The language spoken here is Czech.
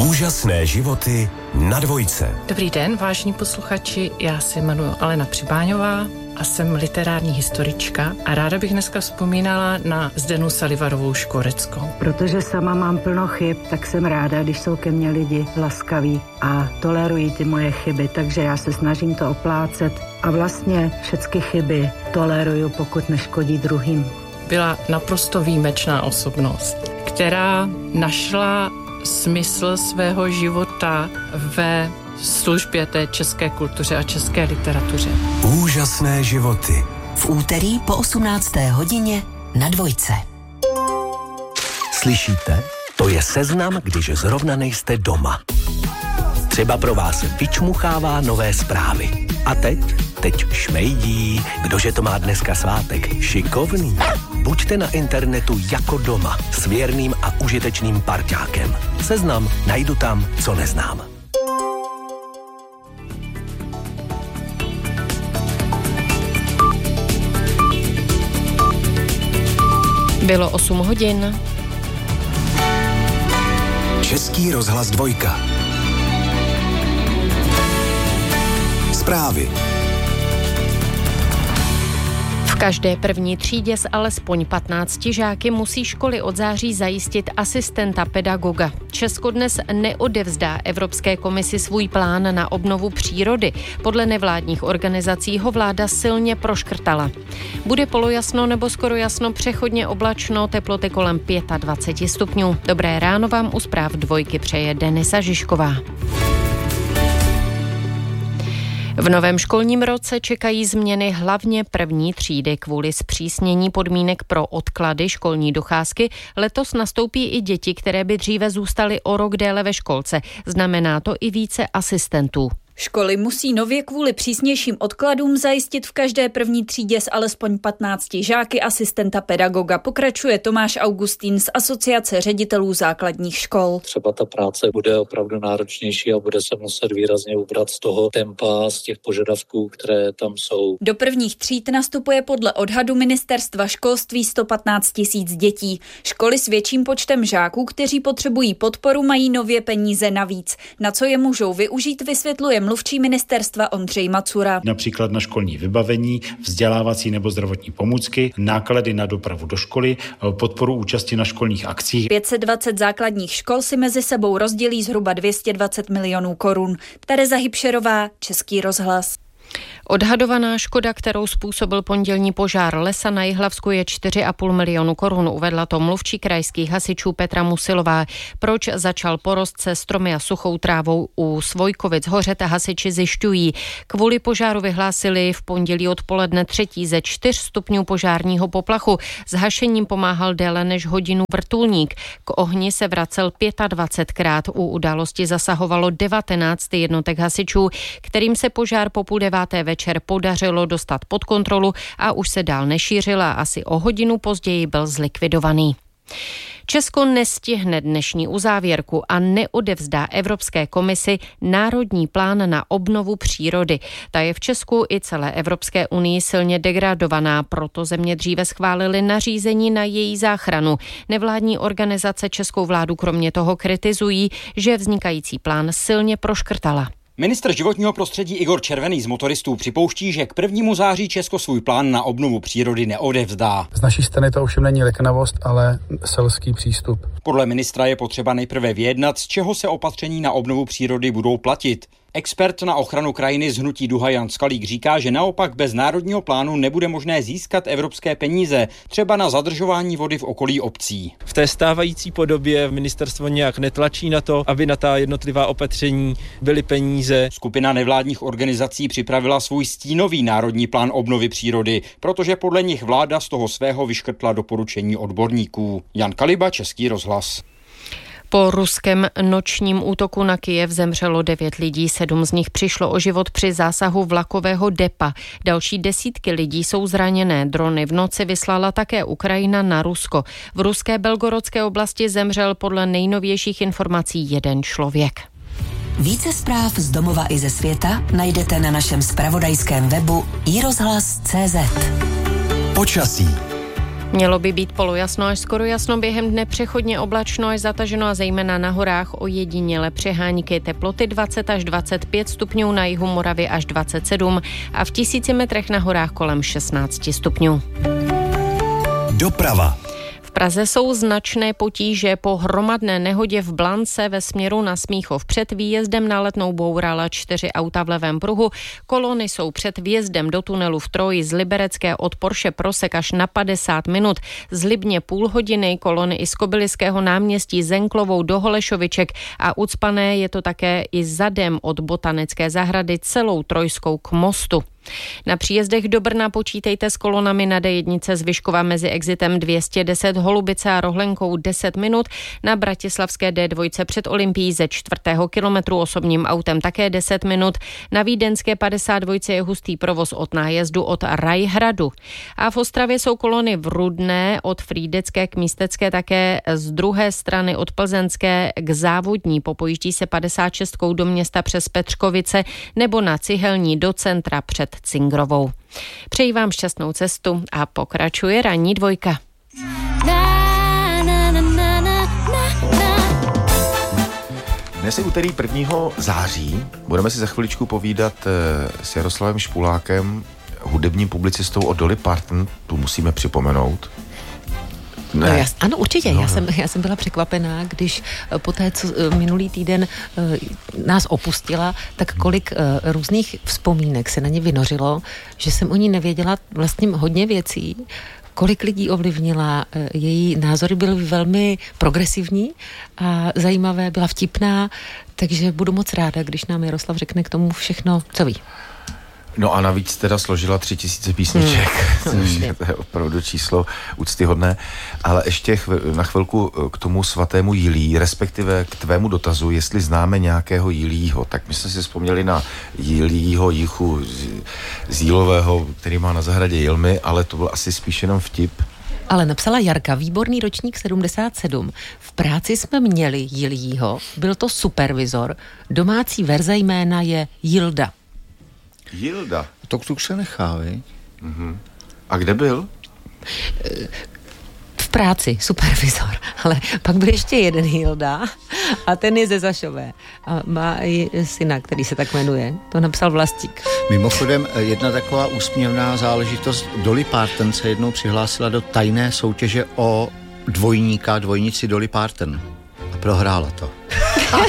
Úžasné životy na Dvojce. Dobrý den, vážení posluchači, já se jmenuji Alena Přibáňová a jsem literární historička a ráda bych dneska vzpomínala na Zdenu Salivarovou Škoreckou. Protože sama mám plno chyb, tak jsem ráda, když jsou ke mně lidi laskaví a tolerují ty moje chyby, takže já se snažím to oplácet a vlastně všechny chyby toleruju, pokud neškodí druhým. Byla naprosto výjimečná osobnost, která našla smysl svého života ve službě té české kultuře a české literatuře. Úžasné životy. V úterý po 18. hodině na Dvojce. Slyšíte? To je seznam, když zrovna nejste doma. Třeba pro vás vyčmuchává nové zprávy. A teď šmejdí, kdože to má dneska svátek, šikovný. Buďte na internetu jako doma, s věrným a užitečným parťákem. Seznam najdu tam, co neznám. Bylo 8 hodin. Český rozhlas Dvojka. Zprávy. V každé první třídě s alespoň 15 žáky musí školy od září zajistit asistenta pedagoga. Česko dnes neodevzdá Evropské komisi svůj plán na obnovu přírody. Podle nevládních organizací ho vláda silně proškrtala. Bude polojasno nebo skoro jasno, přechodně oblačno, teploty kolem 25 stupňů. Dobré ráno vám u zpráv Dvojky přeje Denisa Žižková. V novém školním roce čekají změny hlavně první třídy. Kvůli zpřísnění podmínek pro odklady školní docházky letos nastoupí i děti, které by dříve zůstaly o rok déle ve školce. Znamená to i více asistentů. Školy musí nově kvůli přísnějším odkladům zajistit v každé první třídě s alespoň 15 žáky asistenta pedagoga. Pokračuje Tomáš Augustín z Asociace ředitelů základních škol. Třeba ta práce bude opravdu náročnější a bude se muset výrazně ubrat z toho tempa, z těch požadavků, které tam jsou. Do prvních tříd nastupuje podle odhadu Ministerstva školství 115 000 dětí. Školy s větším počtem žáků, kteří potřebují podporu, mají nově peníze navíc. Na co je můžou využít, vysvětluje mluvčí ministerstva Ondřej Macura. Například na školní vybavení, vzdělávací nebo zdravotní pomůcky, náklady na dopravu do školy, podporu účasti na školních akcích. 520 základních škol si mezi sebou rozdělí zhruba 220 milionů korun. Tereza Hybšerová, Český rozhlas. Odhadovaná škoda, kterou způsobil pondělní požár lesa na Jihlavsku, je 4,5 milionu korun. Uvedla to mluvčí krajských hasičů Petra Musilová. Proč začal porost se stromy a suchou trávou u Svojkovic hořet, hasiči zjišťují. Kvůli požáru vyhlásili v pondělí odpoledne 3. ze 4 stupňů požárního poplachu. S hašením pomáhal déle než hodinu vrtulník. K ohni se vracel 25krát. U události zasahovalo 19 jednotek hasičů, kterým se požár po 8:30 večer podařilo dostat pod kontrolu a už se dál nešířila. Asi o hodinu později byl zlikvidovaný. Česko nestihne dnešní uzávěrku a neodevzdá Evropské komisi národní plán na obnovu přírody. Ta je v Česku i celé Evropské unii silně degradovaná, proto země dříve schválily nařízení na její záchranu. Nevládní organizace českou vládu kromě toho kritizují, že vznikající plán silně proškrtala. Ministr životního prostředí Igor Červený z motoristů připouští, že k 1. září Česko svůj plán na obnovu přírody neodevzdá. Z naší strany to ovšem není leknavost, ale selský přístup. Podle ministra je potřeba nejprve vyjednat, z čeho se opatření na obnovu přírody budou platit. Expert na ochranu krajiny z hnutí Duha Jan Skalík říká, že naopak bez národního plánu nebude možné získat evropské peníze, třeba na zadržování vody v okolí obcí. V té stávající podobě ministerstvo nějak netlačí na to, aby na ta jednotlivá opatření byly peníze. Skupina nevládních organizací připravila svůj stínový národní plán obnovy přírody, protože podle nich vláda z toho svého vyškrtla doporučení odborníků. Jan Kaliba, Český rozhlas. Po ruském nočním útoku na Kyjev zemřelo 9 lidí, 7 z nich přišlo o život při zásahu vlakového depa. Další desítky lidí jsou zraněné. Drony v noci vyslala také Ukrajina na Rusko. V ruské Belgorodské oblasti zemřel podle nejnovějších informací 1 člověk. Více zpráv z domova i ze světa najdete na našem zpravodajském webu iRozhlas.cz. Počasí. Mělo by být polojasno až skoro jasno, během dne přechodně oblačno až zataženo a zejména na horách ojediněle přehánky. Teploty 20 až 25 stupňů, na jihu Moravy až 27 a v 1000 metrech na horách kolem 16 stupňů. Doprava. V Praze jsou značné potíže po hromadné nehodě v Blance ve směru na Smíchov. Před výjezdem na Letnou bourala 4 auta v levém pruhu. Kolony jsou před vjezdem do tunelu v Troji z Liberecké od Porsche Prosek až na 50 minut. Z Libně půl hodiny, kolony i z Kobyliského náměstí Zenklovou do Holešoviček a ucpané je to také i zadem od Botanické zahrady celou Trojskou k mostu. Na příjezdech do Brna počítejte s kolonami na D1 z Vyškova mezi exitem 210 Holubice a Rohlenkou 10 minut, na bratislavské D2 před Olympií ze 4. kilometru osobním autem také 10 minut, na vídeňské 52 je hustý provoz od nájezdu od Rajhradu. A v Ostravě jsou kolony v Rudné od Frýdecké k Místecké, také z druhé strany od Plzeňské k Závodní. Popojíždí se 56 do města přes Petřkovice nebo na Cihelní do centra před Cingrovou. Přeji vám šťastnou cestu a pokračuje ranní dvojka. Dnes je úterý 1. září. Budeme si za chviličku povídat s Jaroslavem Špulákem, hudebním publicistou o Dolly Parton. Tu musíme připomenout. Ne. No, ano, určitě. No. Já jsem byla překvapená, když po té, co minulý týden nás opustila, tak kolik různých vzpomínek se na ně vynořilo, že jsem o ní nevěděla vlastně hodně věcí. Kolik lidí ovlivnila, její názory byly velmi progresivní a zajímavé, byla vtipná, takže budu moc ráda, když nám Jaroslav řekne k tomu všechno, co ví. No a navíc teda složila 3000 písniček, to je opravdu číslo úctyhodné, ale ještě na chvilku k tomu svatému Jilí, respektive k tvému dotazu, jestli známe nějakého Jilího, tak my jsme si vzpomněli na Jilího Jichu z Jílového, který má na zahradě Jilmy, ale to byl asi spíš jenom vtip. Ale napsala Jarka, výborný ročník 77. V práci jsme měli Jilího, byl to supervizor, domácí verze jména je Jilda. Jilda. To se nechá, viď? Mm-hmm. A kde byl? V práci, supervizor. Ale pak byl ještě jeden Jilda a ten je ze Zašové. A má i syna, který se tak jmenuje. To napsal Vlastík. Mimochodem, jedna taková úsměvná záležitost. Dolly Parton se jednou přihlásila do tajné soutěže o dvojnici Dolly Parton. A prohrála to.